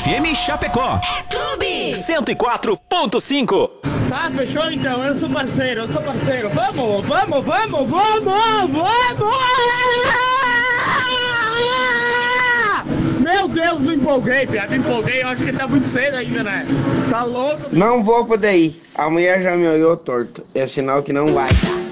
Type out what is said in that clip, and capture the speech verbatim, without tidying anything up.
F M Chapecó. É Clube. cento e quatro ponto cinco. Tá, fechou então, eu sou parceiro, eu sou parceiro. Vamos, vamos, vamos, vamos, vamos! Meu Deus, me empolguei, piada, me empolguei, eu acho que tá muito cedo ainda, né? Tá louco? Não vou poder ir, a mulher já me olhou torto, é sinal que não vai.